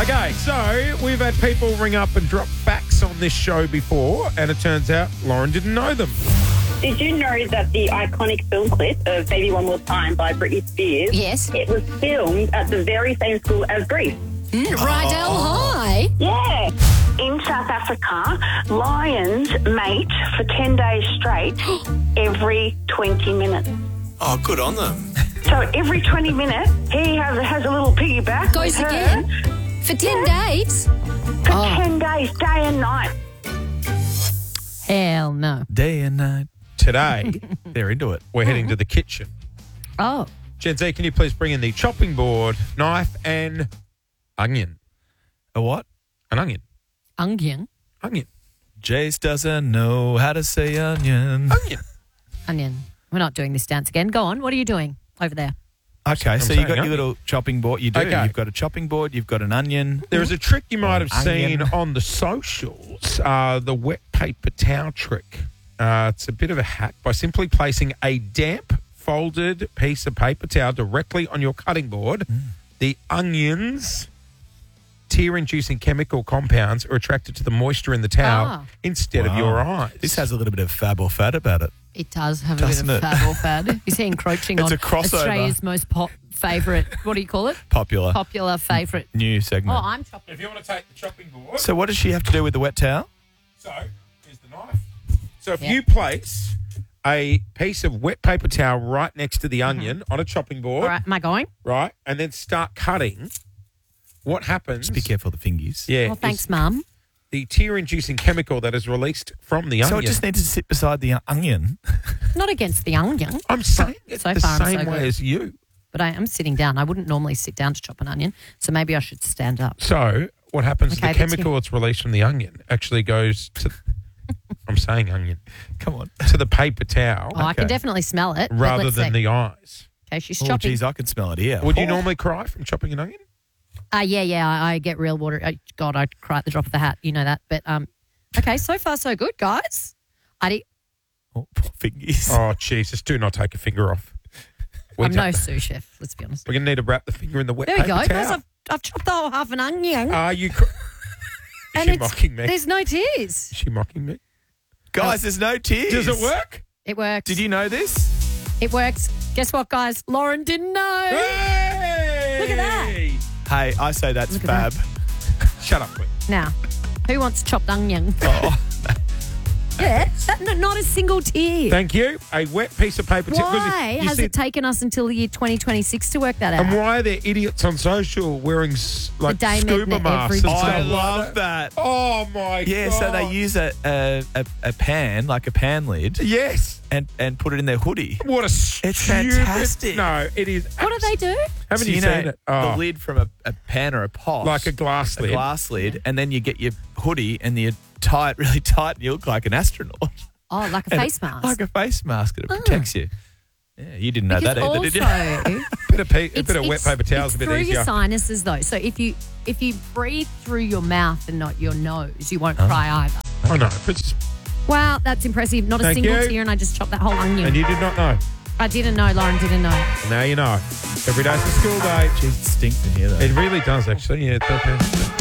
Okay, so we've had people ring up and drop facts on this show before, and it turns out Lauren didn't know them. Did you know that the iconic film clip of Baby One More Time by Britney Spears, Yes. it was filmed at the very same school as Grease? Rydell High. Yeah. In South Africa, lions mate for 10 days straight every 20 minutes. Oh, good on them. So every 20 minutes, he has a little piggyback. Goes with her again for 10 days. For 10 days, day and night. Hell no. Day and night. Today, They're into it. we're heading to the kitchen. Oh. Gen Z, can you please bring in the chopping board, knife, and onion? A what? An onion. Onion. Onion. Jace doesn't know how to say onion. Onion. Onion. We're not doing this dance again. Go on. What are you doing over there? Okay, so saying you've got onion. your little chopping board. You do. Okay. You've got a chopping board. You've got an onion. There is a trick you might have Onion. seen on the socials, the wet paper towel trick. It's a bit of a hack by simply placing a damp, folded piece of paper towel directly on your cutting board. The onions, tear-inducing chemical compounds are attracted to the moisture in the towel Ah. instead of Wow. your eyes. This has a little bit of fab or fat about it. It does have Doesn't a bit it? of fab or fad. Is he encroaching It's on a crossover. Australia's most favourite, what do you call it? Popular. Popular favourite. New Oh, segment. I'm chopping. If you want to take the chopping board, So what does she have to do with the wet towel? so here's the knife. So if Yeah. you place a piece of wet paper towel right next to the onion on a chopping board, All right, am I going? right, and then start cutting, what happens? Just be careful of the fingies. Yeah, Well, thanks, is Mum. the tear-inducing chemical that is released from the So onion. it just needs to sit beside the onion. Not against the onion, I'm saying it So the far, I'm same so way good. as you. but I am sitting down. I wouldn't normally sit down to chop an onion, so maybe I should stand up. So what happens is Okay, the that's chemical that's released from the onion actually goes to, I'm saying onion, Come on. to the paper towel Oh, I can Okay. definitely smell it. but rather let's than see. the eyes. Okay, she's Oh, chopping. geez, I can smell it here. Would you Oh. normally cry from chopping an onion? Yeah, I get real water. God, I cry at the drop of the hat. You know that. But okay, so far so good, guys. Oh, poor fingies. Oh, Jesus, do not take a finger off. I'm no sous chef. Let's be honest. We're going to need to wrap the finger in the wet There we paper go, guys. towel. I've chopped the whole half an onion, Are you... and Is she mocking me? there's no tears. Is she mocking me? Guys, there's no tears. Does it work? It works. Did you know this? It works. Guess what, guys? Lauren didn't know. Hey! Look at that. Hey, I say that's Look at fab. Shut up, quick. Now, who wants chopped onion? Oh. Yeah, not a single tear. Thank you. A wet piece of paper towel. 'Cause Why you has said- it taken us until the year 2026 to work that out? And why are there idiots on social wearing like day scuba magnet masks every and stuff I day. like love that. Oh, my Yeah, God. so they use a pan, like a pan lid, Yes. and put it in their hoodie. What a stupid... fantastic. No, it is... What do they do? Haven't So you you know seen it? the Oh, lid from a pan or a pot, like a glass a lid. glass lid, and then you get your hoodie and you tie it really tight, and you look like an astronaut. Oh, like a And face mask. Like a face mask, and it protects you. Yeah, you didn't know Because that either, did you? also, A bit of wet paper towel is a bit through easier. your sinuses though. So if you breathe through your mouth and not your nose, you won't cry either. Oh, no. It's, Wow, that's impressive. Not a Thank single you. tear, and I just chopped that whole onion. and you did not know. I didn't know. Lauren didn't know. Now you know. Every day's a school day. Jeez, it stinks in here, though. It really does, actually. Yeah, it does.